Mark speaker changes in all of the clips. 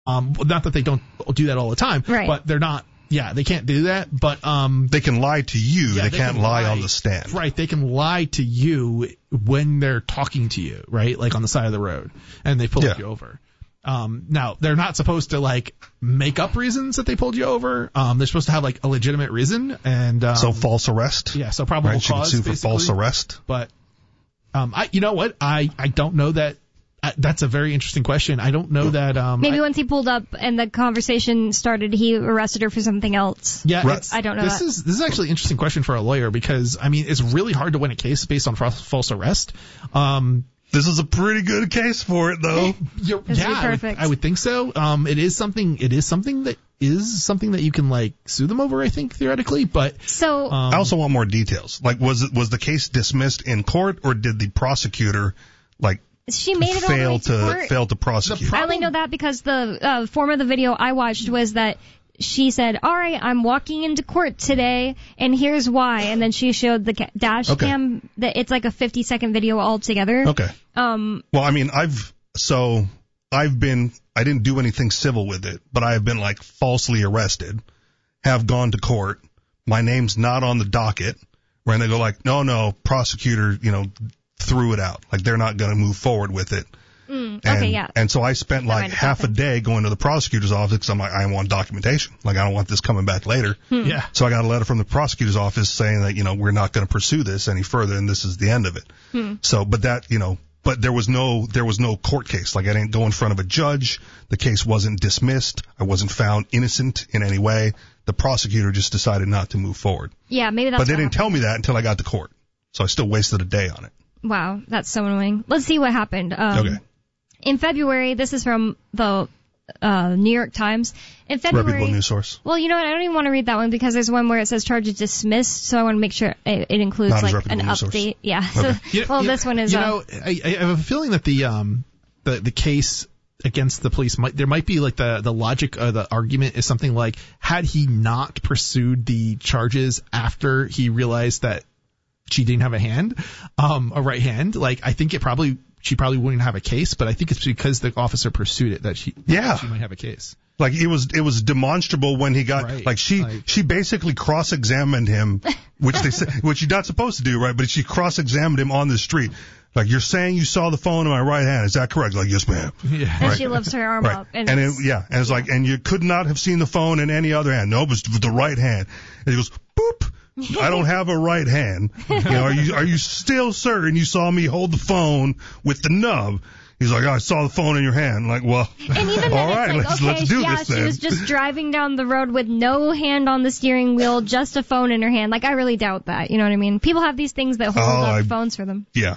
Speaker 1: Not that they don't do that all the time,
Speaker 2: right.
Speaker 1: But they're not. Yeah, they can't do that, but
Speaker 3: they can lie to you.
Speaker 1: Yeah,
Speaker 3: they can't lie on the stand.
Speaker 1: Right, they can lie to you when they're talking to you, right? Like on the side of the road, and they pull you over. Now they're not supposed to like make up reasons that they pulled you over. They're supposed to have like a legitimate reason, and
Speaker 3: so false arrest.
Speaker 1: Yeah, so probable cause.
Speaker 3: She can sue for false arrest.
Speaker 1: But you know what? I don't know that. That's a very interesting question. I don't know that.
Speaker 2: Maybe once he pulled up and the conversation started, he arrested her for something else.
Speaker 1: Yeah,
Speaker 2: I don't know.
Speaker 1: This is actually an interesting question for a lawyer because I mean it's really hard to win a case based on false arrest.
Speaker 3: This is a pretty good case for it, though.
Speaker 2: Perfect.
Speaker 1: I would think so. It is something that you can like sue them over. I think theoretically, but
Speaker 2: so
Speaker 3: I also want more details. Like, was the case dismissed in court, or did the prosecutor
Speaker 2: she made it
Speaker 3: fail to prosecute?
Speaker 2: I only know that because the form of the video I watched was that she said, all right, I'm walking into court today, and here's why. And then she showed the dash cam. That it's like a 50-second video altogether.
Speaker 3: Okay. Well, I mean, I didn't do anything civil with it, but I have been like falsely arrested, have gone to court. My name's not on the docket. Where they go like, no, prosecutor, threw it out. Like they're not going to move forward with it. And so I spent like half a day going to the prosecutor's office because I'm like, I want documentation. Like I don't want this coming back later.
Speaker 1: Yeah.
Speaker 3: So I got a letter from the prosecutor's office saying that, we're not going to pursue this any further and this is the end of it. So, but there was no court case. Like I didn't go in front of a judge. The case wasn't dismissed. I wasn't found innocent in any way. The prosecutor just decided not to move forward.
Speaker 2: Yeah, maybe that's
Speaker 3: But they didn't tell me that until I got to court. So I still wasted a day on it.
Speaker 2: Wow, that's so annoying. Let's see what happened.
Speaker 3: Okay.
Speaker 2: In February, this is from the New York Times. In February,
Speaker 3: reputable news source.
Speaker 2: Well, you know what? I don't even want to read that one because there's one where it says charges dismissed. So I want to make sure it includes
Speaker 3: Not
Speaker 2: like an update. Yeah.
Speaker 3: Okay.
Speaker 2: So, this one is.
Speaker 1: I have a feeling that the case against the police there might be like the logic or the argument is something like had he not pursued the charges after he realized that she didn't have a right hand, like I think she probably wouldn't have a case, but I think it's because the officer pursued it that she might have a case.
Speaker 3: Like it was demonstrable when he got she basically cross-examined him, which you're not supposed to do, right? But she cross-examined him on the street. Like, you're saying you saw the phone in my right hand. Is that correct? Like, yes, ma'am.
Speaker 2: Yeah. And she lifts her arm up.
Speaker 3: And it's like, and you could not have seen the phone in any other hand. No, it was the right hand. And he goes, boop. I don't have a right hand. Are you still certain you saw me hold the phone with the nub? He's like, I saw the phone in your hand. I'm like, well,
Speaker 2: and even
Speaker 3: all right, let's do this then.
Speaker 2: She was just driving down the road with no hand on the steering wheel, just a phone in her hand. Like, I really doubt that. You know what I mean? People have these things that hold up phones for them.
Speaker 3: Yeah.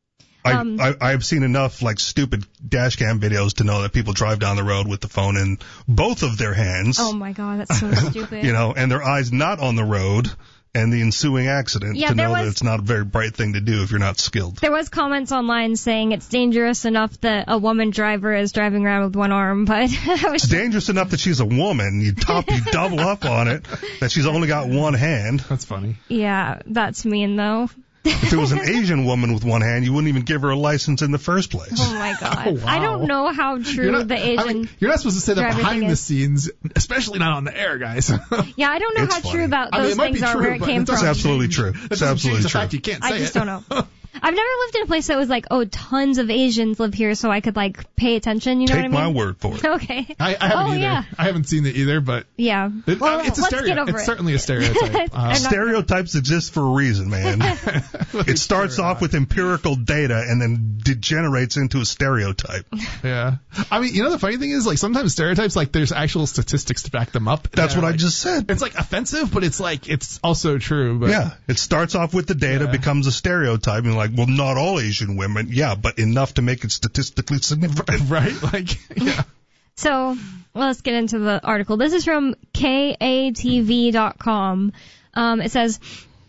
Speaker 3: I've seen enough like stupid dash cam videos to know that people drive down the road with the phone in both of their hands.
Speaker 2: Oh my God, that's so stupid.
Speaker 3: And their eyes not on the road and the ensuing accident to know that it's not a very bright thing to do if you're not skilled.
Speaker 2: There was comments online saying it's dangerous enough that a woman driver is driving around with one arm, but
Speaker 3: it's dangerous enough that she's a woman. You double up on it that she's only got one hand.
Speaker 1: That's funny.
Speaker 2: Yeah, that's mean though.
Speaker 3: If it was an Asian woman with one hand, you wouldn't even give her a license in the first place.
Speaker 2: Oh, my God. Oh, wow. I don't know how true the Asian
Speaker 1: you're not supposed to say that behind the scenes, especially not on the air, guys.
Speaker 2: Yeah, I don't know how true those things are where it came from.
Speaker 3: It's absolutely true.
Speaker 1: It's absolutely true. You can't say
Speaker 2: I just don't know. I've never lived in a place that was like, tons of Asians live here, so I could like pay attention. You know what I mean?
Speaker 3: Take my word for it.
Speaker 2: Okay.
Speaker 1: I haven't either. Yeah. I haven't seen it either, but
Speaker 2: yeah.
Speaker 1: It's a stereotype. It's certainly a stereotype.
Speaker 3: Stereotypes exist for a reason, man. It starts off with empirical data and then degenerates into a stereotype.
Speaker 1: Yeah. I mean, the funny thing is, like, sometimes stereotypes, like, there's actual statistics to back them up.
Speaker 3: That's what I just said.
Speaker 1: It's like offensive, but it's like it's also true. But
Speaker 3: yeah, it starts off with the data, becomes a stereotype, and like, well, not all Asian women, but enough to make it statistically significant.
Speaker 1: Right? Like, yeah.
Speaker 2: So, let's get into the article. This is from KATV.com. It says,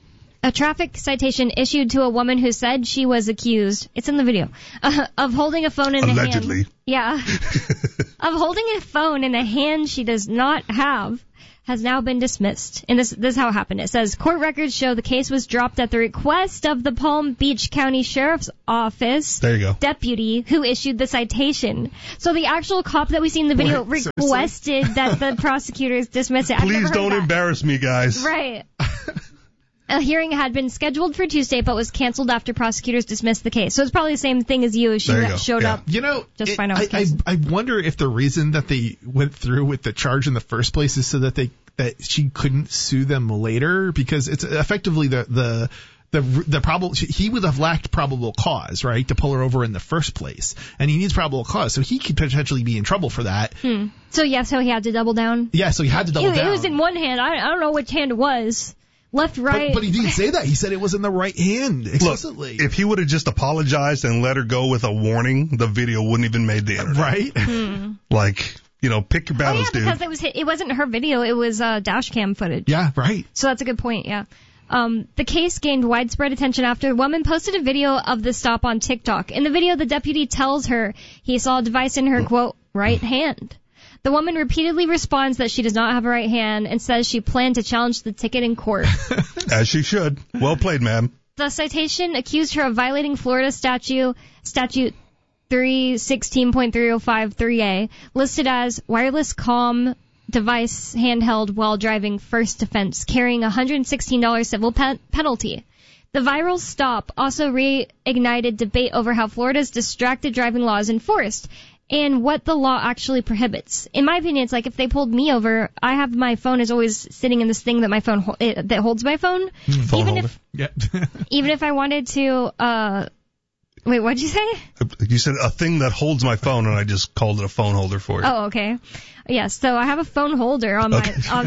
Speaker 2: a traffic citation issued to a woman who said she was accused, it's in the video, of holding a phone in a hand.
Speaker 3: Allegedly.
Speaker 2: Yeah. Of holding a phone in a hand she does not have, has now been dismissed. And this is how it happened. It says, court records show the case was dropped at the request of the Palm Beach County Sheriff's Office
Speaker 3: There you go.
Speaker 2: deputy who issued the citation. So the actual cop that we see in the video requested that the prosecutors dismiss it.
Speaker 3: Please don't embarrass me, guys.
Speaker 2: Right. A hearing had been scheduled for Tuesday, but was canceled after prosecutors dismissed the case. So it's probably the same thing as you. She showed up.
Speaker 1: You know,
Speaker 2: just find out.
Speaker 1: I wonder if the reason that they went through with the charge in the first place is so that she couldn't sue them later, because it's effectively the problem. He would have lacked probable cause, right, to pull her over in the first place, and he needs probable cause, so he could potentially be in trouble for that.
Speaker 2: So he had to double down.
Speaker 1: Yeah, so he had to double down.
Speaker 2: It was in one hand. I don't know which hand it was. Left, right.
Speaker 1: But he didn't say that. He said it was in the right hand explicitly.
Speaker 3: Look, if he would have just apologized and let her go with a warning, the video wouldn't even made the internet.
Speaker 1: Right?
Speaker 3: Like, pick your battles, dude.
Speaker 2: Because it wasn't her video. It was dash cam footage.
Speaker 1: Yeah, right.
Speaker 2: So that's a good point, yeah. The case gained widespread attention after the woman posted a video of the stop on TikTok. In the video, the deputy tells her he saw a device in her, quote, right hand. The woman repeatedly responds that she does not have a right hand and says she planned to challenge the ticket in court.
Speaker 3: As she should. Well played, ma'am.
Speaker 2: The citation accused her of violating Florida Statute 316.3053A, listed as wireless comm device handheld while driving, first offense, carrying a $116 civil penalty. The viral stop also reignited debate over how Florida's distracted driving law is enforced and what the law actually prohibits. In my opinion, it's like if they pulled me over, I have my phone is always sitting in this thing that my phone that holds my phone.
Speaker 3: Phone holder.
Speaker 2: Even if I wanted to, wait, what'd you say?
Speaker 3: You said a thing that holds my phone, and I just called it a phone holder for you.
Speaker 2: Oh, okay. Yes, so I have a phone holder on my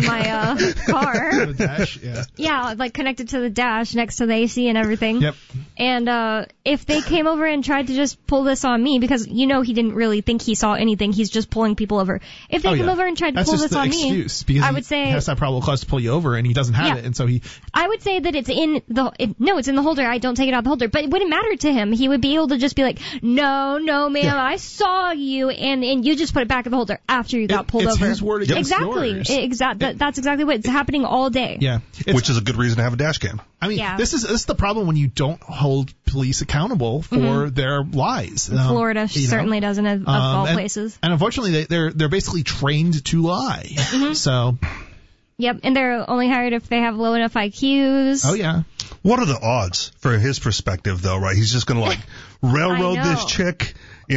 Speaker 2: car.
Speaker 1: The dash, yeah.
Speaker 2: Yeah, like connected to the dash next to the AC and everything.
Speaker 1: Yep.
Speaker 2: And if they came over and tried to just pull this on me, because he didn't really think he saw anything, he's just pulling people over. If they come over and tried to pull this on me,
Speaker 1: I would say he has that probable cause to pull you over, and he doesn't have it, and so
Speaker 2: I would say that it's in it's in the holder. I don't take it out of the holder, but it wouldn't matter to him. He would be able to just be like, no, ma'am, I saw you, and you just put it back in the holder after you got pulled over.
Speaker 1: It's his word against yours.
Speaker 2: That's exactly what it's happening all day.
Speaker 1: Yeah.
Speaker 3: Which is a good reason to have a dash cam.
Speaker 1: I mean, this is the problem when you don't hold police accountable for their lies.
Speaker 2: Florida certainly doesn't of all places.
Speaker 1: And unfortunately, they're basically trained to lie. So.
Speaker 2: Yep, and they're only hired if they have low enough IQs.
Speaker 1: Oh yeah.
Speaker 3: What are the odds for his perspective, though? Right, he's just gonna railroad this chick.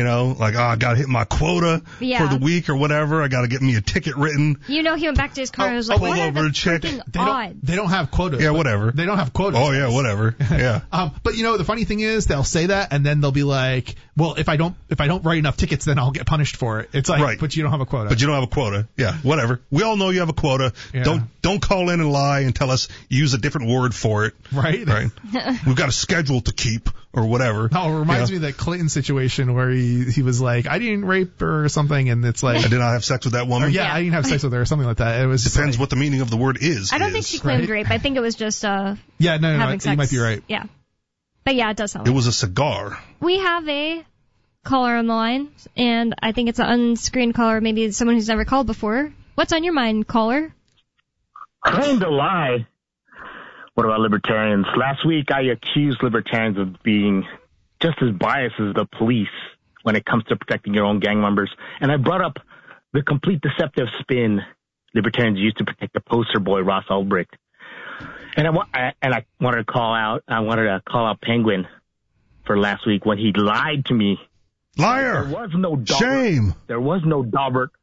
Speaker 3: I gotta hit my quota for the week or whatever. I gotta get me a ticket written.
Speaker 2: He went back to his car and was like,
Speaker 3: pull over a chick.
Speaker 1: They don't have quotas.
Speaker 3: Yeah, whatever.
Speaker 1: They don't have quotas.
Speaker 3: Oh, yeah, whatever. Yeah.
Speaker 1: But the funny thing is, they'll say that, and then they'll be like, well, if I don't write enough tickets, then I'll get punished for it. It's like, right. But you don't have a quota.
Speaker 3: But you don't have a quota. Yeah, whatever. We all know you have a quota. Yeah. Don't call in and lie and tell us use a different word for it.
Speaker 1: Right.
Speaker 3: We've got a schedule to keep or whatever.
Speaker 1: Oh, it reminds me of that Clinton situation where he was like, I didn't rape her or something, and it's like,
Speaker 3: I did not have sex with that woman.
Speaker 1: I didn't have sex with her or something like that. It was
Speaker 3: depends what the meaning of the word is.
Speaker 2: I don't think she claimed rape. I think it was just having sex.
Speaker 1: You might be right.
Speaker 2: Yeah. But yeah, it does sound
Speaker 3: it was a cigar.
Speaker 2: We have a caller on the line, and I think it's an unscreened caller, maybe someone who's never called before. What's on your mind, caller?
Speaker 4: Claim to lie. What about libertarians? Last week, I accused libertarians of being just as biased as the police when it comes to protecting your own gang members. And I brought up the complete deceptive spin libertarians used to protect the poster boy, Ross Ulbricht. And I wanted to call out Penguin for last week when he lied to me.
Speaker 3: Liar!
Speaker 4: There was no Daubert,
Speaker 3: shame.
Speaker 4: There was no Daubert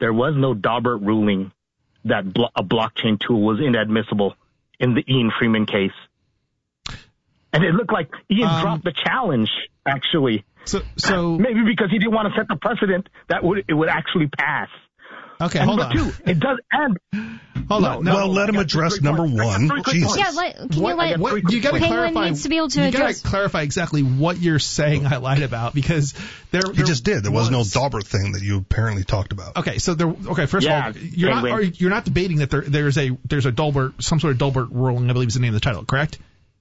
Speaker 4: ruling that a blockchain tool was inadmissible in the Ian Freeman case. And it looked like Ian dropped the challenge, actually.
Speaker 1: So
Speaker 4: maybe because he didn't want to set the precedent that it would actually pass.
Speaker 1: Okay, hold on.
Speaker 4: It does, and
Speaker 1: hold on.
Speaker 3: Well, let him address number one. Jesus.
Speaker 2: Yeah,
Speaker 1: you got to clarify.
Speaker 2: Needs to be able to
Speaker 1: you got to clarify exactly what you're saying I lied about, because
Speaker 3: he just did. There was no Daubert thing that you apparently talked about.
Speaker 1: Okay, so first of all, you're not debating that there's a Daubert, some sort of Daubert ruling, I believe is the name of the title, correct?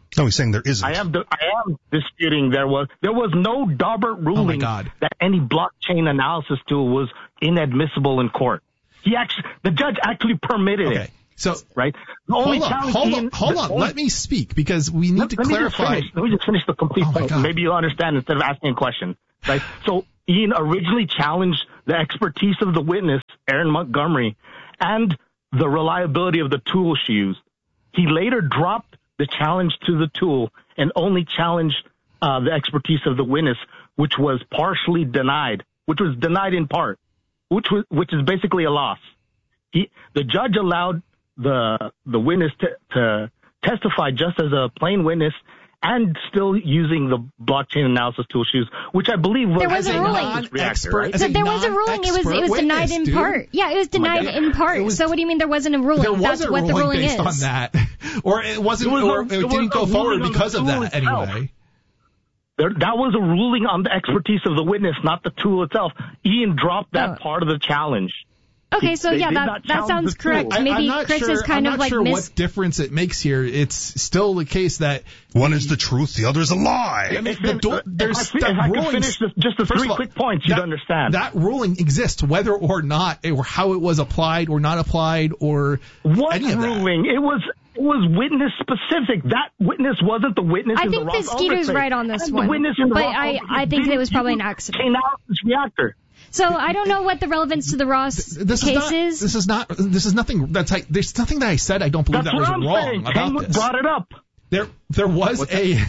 Speaker 3: No, he's saying there isn't.
Speaker 4: I am disputing there was no Daubert ruling that any blockchain analysis tool was inadmissible in court. The judge actually permitted it.
Speaker 1: So,
Speaker 4: right?
Speaker 1: Hold on. Let me speak because we need to clarify.
Speaker 4: Let me just finish the complete point. Maybe you'll understand instead of asking a question. Right? So Ian originally challenged the expertise of the witness, Erin Montgomery, and the reliability of the tool she used. He later dropped the challenge to the tool and only challenged the expertise of the witness, which was partially denied, which was denied in part, which is basically a loss. The judge allowed the witness to testify just as a plain witness and still using the blockchain analysis tool she used, which I believe was
Speaker 2: there was a ruling. There was a ruling. It was denied in part. Yeah, it was denied in part. So what do you mean there wasn't a ruling?
Speaker 1: There was a ruling based on that, or it wasn't, or it didn't go forward because of that anyway.
Speaker 4: That was a ruling on the expertise of the witness, not the tool itself. Ian dropped that part of the challenge.
Speaker 2: Okay, so that sounds correct. Maybe Chris is kind of like
Speaker 1: I'm not sure what difference it makes here. It's still the case that
Speaker 3: one is the truth, the other is a lie.
Speaker 4: I mean, if I could finish just the three quick points, you'd understand.
Speaker 1: That ruling exists, whether or not, or how it was applied or not applied, or any of that.
Speaker 4: What ruling? It was witness specific. That witness wasn't the witness in the Ross Ulbricht case.
Speaker 2: I think Skeeter's right on this one.
Speaker 4: But
Speaker 2: I think it was probably an accident.
Speaker 4: Chain analysis reactor.
Speaker 2: So I don't know what the relevance to the Ross case is.
Speaker 1: There's nothing that I said I don't believe that was wrong about this.
Speaker 4: Brought it up.
Speaker 1: There was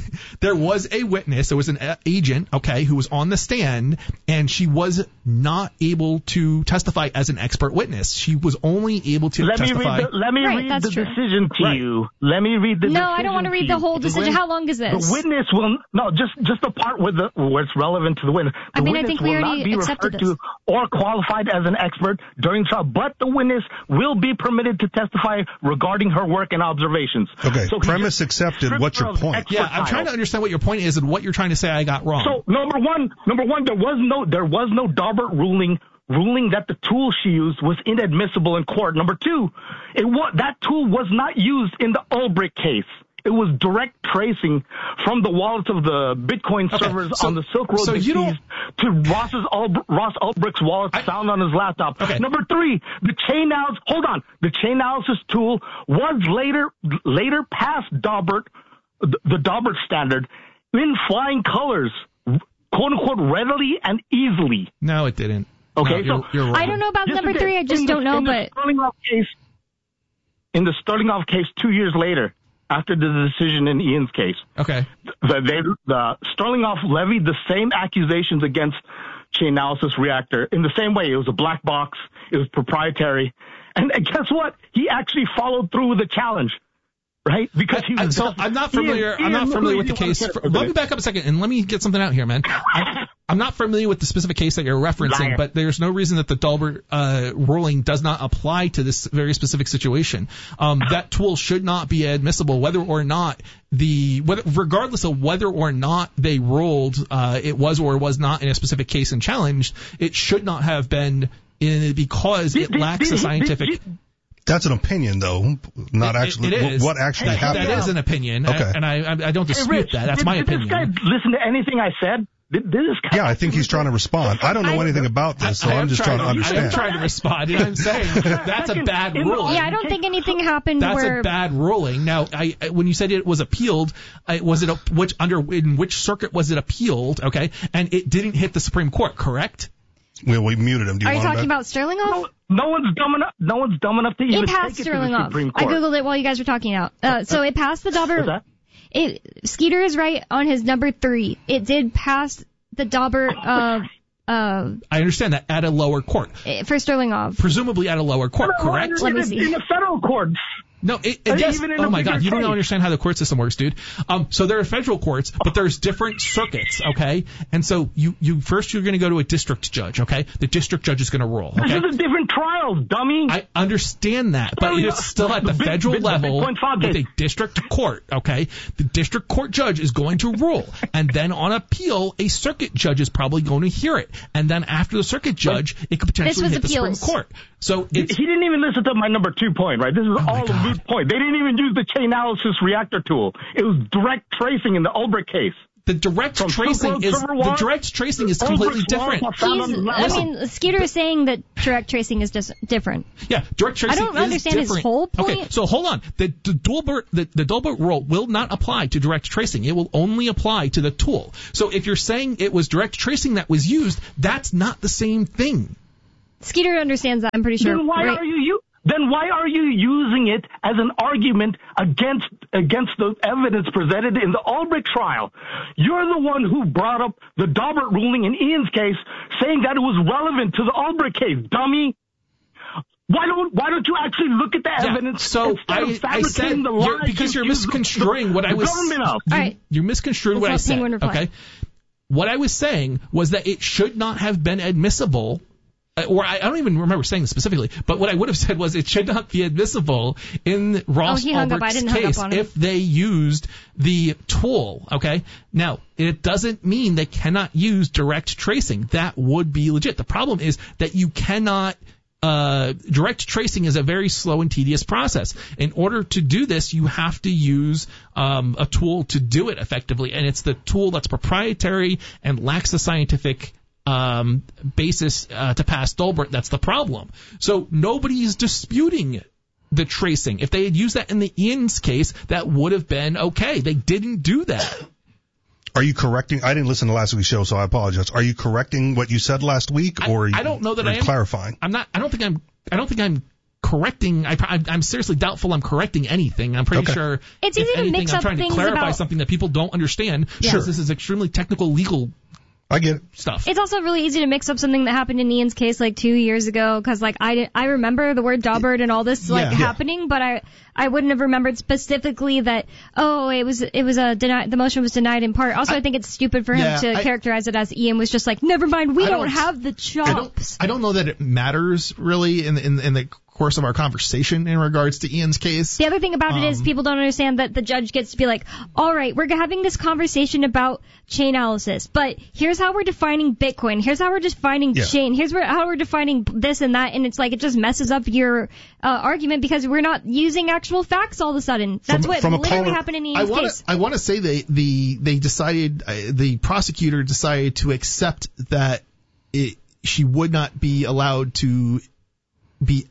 Speaker 1: a witness, there was an agent, who was on the stand, and she was not able to testify as an expert witness. She was only able to testify.
Speaker 4: Let me read the decision to you. Let me read the decision.
Speaker 2: No, I don't want to read the whole decision. How long is this?
Speaker 4: The witness just the part where it's relevant to the witness. The witness
Speaker 2: I think we already accepted this.
Speaker 4: Or qualified as an expert during trial, but the witness will be permitted to testify regarding her work and observations.
Speaker 3: Okay, so premise accepted. What's your point?
Speaker 1: Yeah, I'm trying to understand what your point is and what you're trying to say I got wrong.
Speaker 4: So number one, there was no Daubert ruling that the tool she used was inadmissible in court. Number two, that tool was not used in the Ulbricht case. It was direct tracing from the wallets of the Bitcoin servers on the Silk Road to Ross Ulbricht's wallet found on his laptop.
Speaker 1: Okay.
Speaker 4: Number three, the chain analysis tool was later past Daubert, the Daubert standard, in flying colors, quote unquote, readily and easily.
Speaker 1: No, it didn't.
Speaker 4: Okay,
Speaker 1: no, you're wrong.
Speaker 2: I don't know about number three. I just don't know, but
Speaker 4: in the Sterlinghoff case 2 years later, after the decision in Ian's case.
Speaker 1: Okay.
Speaker 4: The Sterlinghoff levied the same accusations against Chain Analysis Reactor in the same way. It was a black box. It was proprietary. And guess what? He actually followed through with the challenge. Right? Because he was.
Speaker 1: So I'm not familiar with the case. Let me back up a second and let me get something out here, man. I'm not familiar with the specific case that you're referencing, but there's no reason that the Daubert ruling does not apply to this very specific situation. That tool should not be admissible, whether or not regardless of whether or not they ruled it was or was not in a specific case and challenged. It should not have been because it lacks a scientific.
Speaker 3: That's an opinion, though, not actually what actually happened.
Speaker 1: That is an opinion,
Speaker 3: okay.
Speaker 1: And I don't dispute that. That's my opinion.
Speaker 4: Did this guy listen to anything I said?
Speaker 3: I think he's trying to respond. I don't know anything about this, so I'm just trying to understand.
Speaker 1: I'm trying to respond, and I'm saying that's a bad ruling.
Speaker 2: Yeah, I don't think anything happened
Speaker 1: That's a bad ruling. Now, when you said it was appealed, in which circuit was it appealed, okay? And it didn't hit the Supreme Court, correct?
Speaker 3: We muted him.
Speaker 2: Are you talking about Sterlinghoff?
Speaker 4: No one's dumb enough to even
Speaker 2: take it to the Supreme Court. I googled it while you guys were talking out. So it passed the Daubert. Skeeter is right on his number 3. It did pass the Daubert.
Speaker 1: I understand that at a lower court.
Speaker 2: For Sterlinghoff.
Speaker 1: Presumably at a lower court, correct?
Speaker 2: Let me see.
Speaker 4: In the federal courts.
Speaker 1: No, yes. Oh my God, you don't understand how the court system works, dude. So there are federal courts, but there's different circuits, okay? And so you're going to go to a district judge, okay? The district judge is going to rule, okay?
Speaker 4: This is a different trial, dummy.
Speaker 1: I understand that, but it's still at the federal level with a district court, okay? The district court judge is going to rule, and then on appeal, a circuit judge is probably going to hear it, and then after the circuit judge, it could potentially hit the Supreme Court. So
Speaker 4: he didn't even listen to my number 2 point, right? This is all of moot point. They didn't even use the Chainalysis reactor tool. It was direct tracing in the Ulbricht case.
Speaker 1: The direct tracing is completely different.
Speaker 2: Skeeter is saying that direct tracing is just different.
Speaker 1: Yeah, direct tracing is different.
Speaker 2: I don't understand his whole point.
Speaker 1: Okay, so hold on. The Dolbert rule will not apply to direct tracing. It will only apply to the tool. So if you're saying it was direct tracing that was used, that's not the same thing.
Speaker 2: Skeeter understands that, I'm pretty sure.
Speaker 4: Then why are you using it as an argument against the evidence presented in the Ulbricht trial? You're the one who brought up the Daubert ruling in Ian's case, saying that it was relevant to the Ulbricht case, dummy. Why don't you actually look at the evidence?
Speaker 1: So I said because you're misconstruing what I was. You misconstrued what I said. Okay. What I was saying was that it should not have been admissible. Or I don't even remember saying this specifically, but what I would have said was it should not be admissible in Ross Ulbricht's case if they used the tool, okay? Now, it doesn't mean they cannot use direct tracing. That would be legit. The problem is that you cannot direct tracing is a very slow and tedious process. In order to do this, you have to use a tool to do it effectively, and it's the tool that's proprietary and lacks the scientific basis to pass Dolbert. That's the problem. So nobody's disputing the tracing. If they had used that in the Ian's case, that would have been okay. They didn't do that.
Speaker 3: Are you correcting? I didn't listen to last week's show, so I apologize. Are you correcting what you said last week, or
Speaker 1: I don't know that I am
Speaker 3: clarifying?
Speaker 1: I'm not. I don't think I'm correcting. I'm seriously doubtful I'm correcting anything. I'm pretty sure
Speaker 2: it's easy to mix up things. I'm trying to clarify
Speaker 1: something that people don't understand.
Speaker 3: Sure.
Speaker 1: This is extremely technical, legal.
Speaker 3: I get it.
Speaker 1: Stuff.
Speaker 2: It's also really easy to mix up something that happened in Ian's case like 2 years ago, because I remember the word Daubert and all this happening, but I wouldn't have remembered specifically that the motion was denied in part. Also, I think it's stupid for him to characterize it as Ian was just like, never mind, we don't have the chops.
Speaker 1: I don't know that it matters really in the course of our conversation in regards to Ian's case.
Speaker 2: The other thing about it is people don't understand that the judge gets to be like, all right, we're having this conversation about Chainalysis, but here's how we're defining Bitcoin. Here's how we're defining chain. Here's how we're defining this and that. And it's like it just messes up your argument because we're not using actual facts all of a sudden. That's what literally happened in Ian's case.
Speaker 1: I want to say they decided, the prosecutor decided to accept that she would not be allowed to be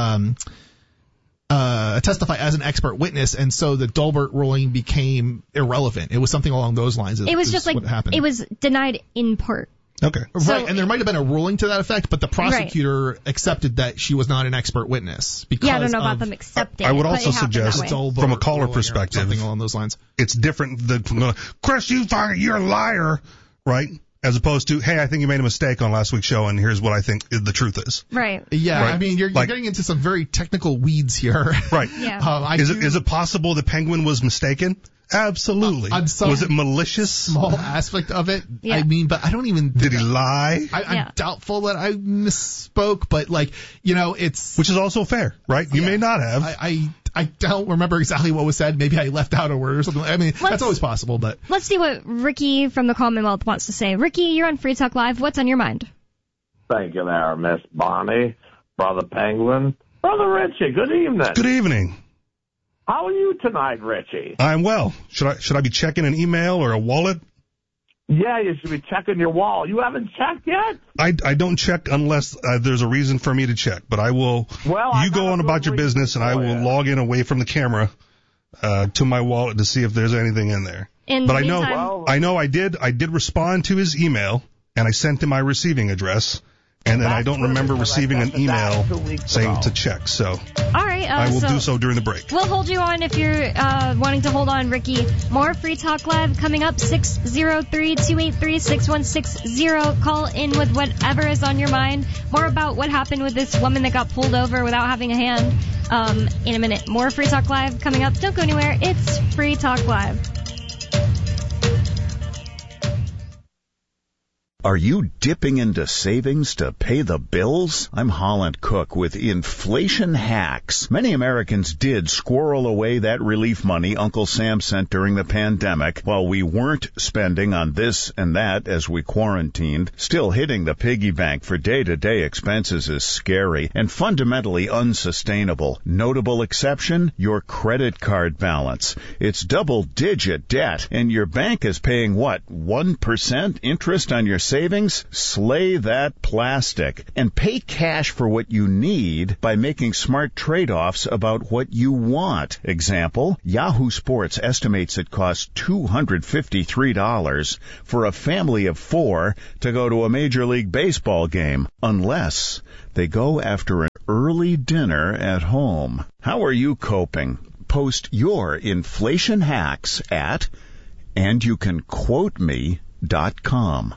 Speaker 1: testify as an expert witness, and so the Dolbert ruling became irrelevant. It was something along those lines.
Speaker 2: It was just like it was denied in part.
Speaker 3: Okay.
Speaker 1: Right, and there might have been a ruling to that effect, but the prosecutor accepted that she was not an expert witness. Because
Speaker 2: I don't know about them accepting.
Speaker 3: I would also suggest, from a caller perspective,
Speaker 1: something along those lines.
Speaker 3: It's different than Chris, you're a liar, right? As opposed to, hey, I think you made a mistake on last week's show, and here's what I think the truth is.
Speaker 2: Right.
Speaker 1: Yeah, right? I mean, you're getting into some very technical weeds here.
Speaker 3: Right.
Speaker 2: Yeah.
Speaker 3: Is it possible the Penguin was mistaken? Absolutely. Was it malicious?
Speaker 1: Small aspect of it.
Speaker 2: Yeah.
Speaker 1: I mean, but I don't even.
Speaker 3: Did he lie?
Speaker 1: I'm doubtful that I misspoke, but it's.
Speaker 3: Which is also fair, right? You may not have.
Speaker 1: I don't remember exactly what was said. Maybe I left out a word or something. I mean, that's always possible, but.
Speaker 2: Let's see what Ricky from the Commonwealth wants to say. Ricky, you're on Free Talk Live. What's on your mind?
Speaker 5: Thank you there, Miss Bonnie, Brother Penguin. Brother Richie, good evening.
Speaker 3: Good evening.
Speaker 5: How are you tonight, Richie?
Speaker 3: I'm well. Should I be checking an email or a wallet?
Speaker 5: Yeah, you should be checking your wall. You haven't checked yet?
Speaker 3: I don't check unless there's a reason for me to check, but I will. Well, you go on about your business, and I will log in away from the camera to my wallet to see if there's anything in there. But I know I did respond to his email, and I sent him my receiving address. And then I don't remember receiving an email saying to check, so
Speaker 2: all right,
Speaker 3: I will do so during the break.
Speaker 2: We'll hold you on if you're wanting to hold on, Ricky. More Free Talk Live coming up, 603-283-6160. Call in with whatever is on your mind. More about what happened with this woman that got pulled over without having a hand in a minute. More Free Talk Live coming up. Don't go anywhere. It's Free Talk Live.
Speaker 6: Are you dipping into savings to pay the bills? I'm Holland Cook with Inflation Hacks. Many Americans did squirrel away that relief money Uncle Sam sent during the pandemic while we weren't spending on this and that as we quarantined. Still, hitting the piggy bank for day-to-day expenses is scary and fundamentally unsustainable. Notable exception, your credit card balance. It's double-digit debt, and your bank is paying, 1% interest on your savings? Slay that plastic and pay cash for what you need by making smart trade-offs about what you want. Example, Yahoo Sports estimates it costs $253 for a family of 4 to go to a Major League Baseball game, unless they go after an early dinner at home. How are you coping? Post your inflation hacks at andyoucanquoteme.com.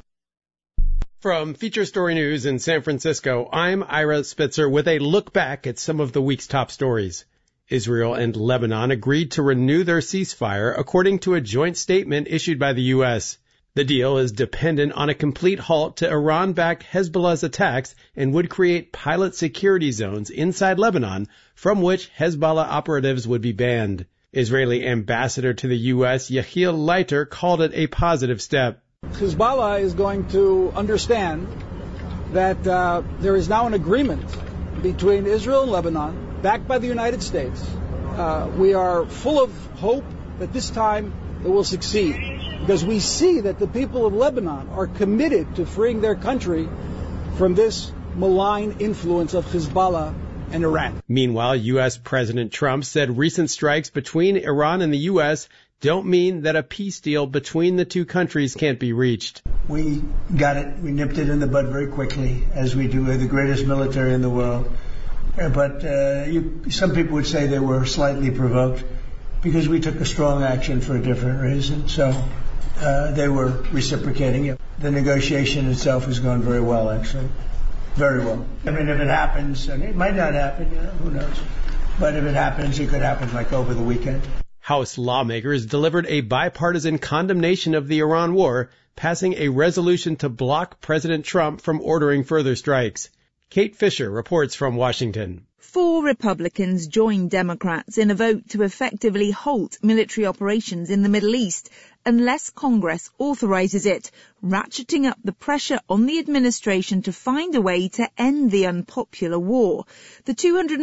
Speaker 7: From Feature Story News in San Francisco, I'm Ira Spitzer with a look back at some of the week's top stories. Israel and Lebanon agreed to renew their ceasefire, according to a joint statement issued by the U.S. The deal is dependent on a complete halt to Iran-backed Hezbollah's attacks and would create pilot security zones inside Lebanon from which Hezbollah operatives would be banned. Israeli ambassador to the U.S., Yechiel Leiter, called it a positive step.
Speaker 8: Hezbollah is going to understand that there is now an agreement between Israel and Lebanon, backed by the United States. We are full of hope that this time it will succeed, because we see that the people of Lebanon are committed to freeing their country from this malign influence of Hezbollah and Iran.
Speaker 7: Meanwhile, U.S. President Trump said recent strikes between Iran and the U.S. don't mean that a peace deal between the two countries can't be reached.
Speaker 9: We got it. We nipped it in the bud very quickly, as we do. We're the greatest military in the world. But some people would say they were slightly provoked because we took a strong action for a different reason. So they were reciprocating it. The negotiation itself has gone very well, actually. Very well. I mean, if it happens, and it might not happen, who knows. But if it happens, it could happen like over the weekend.
Speaker 7: House lawmakers delivered a bipartisan condemnation of the Iran war, passing a resolution to block President Trump from ordering further strikes. Kate Fisher reports from Washington.
Speaker 10: 4 Republicans joined Democrats in a vote to effectively halt military operations in the Middle East unless Congress authorizes it, ratcheting up the pressure on the administration to find a way to end the unpopular war. The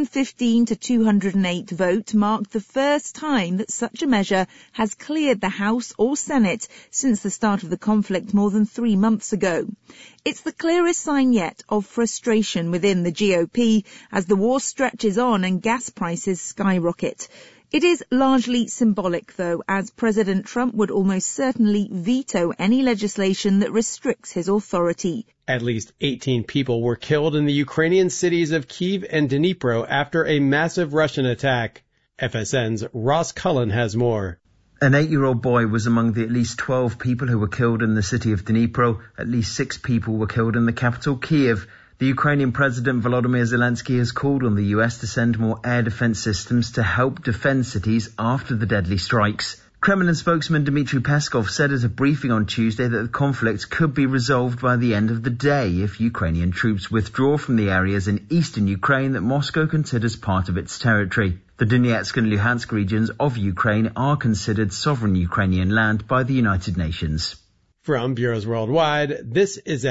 Speaker 10: 215 to 208 vote marked the first time that such a measure has cleared the House or Senate since the start of the conflict more than 3 months ago. It's the clearest sign yet of frustration within the GOP as the war stretches on and gas prices skyrocket. It is largely symbolic, though, as President Trump would almost certainly veto any legislation that restricts his authority.
Speaker 7: At least 18 people were killed in the Ukrainian cities of Kyiv and Dnipro after a massive Russian attack. FSN's Ross Cullen has more.
Speaker 11: An 8-year-old boy was among the at least 12 people who were killed in the city of Dnipro. At least 6 people were killed in the capital, Kyiv. The Ukrainian President Volodymyr Zelensky has called on the US to send more air defense systems to help defend cities after the deadly strikes. Kremlin spokesman Dmitry Peskov said at a briefing on Tuesday that the conflict could be resolved by the end of the day if Ukrainian troops withdraw from the areas in eastern Ukraine that Moscow considers part of its territory. The Donetsk and Luhansk regions of Ukraine are considered sovereign Ukrainian land by the United Nations.
Speaker 7: From Bureaus Worldwide, this is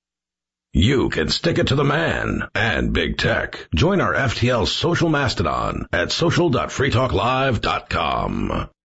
Speaker 12: You can stick it to the man and big tech. Join our FTL social mastodon at social.freetalklive.com.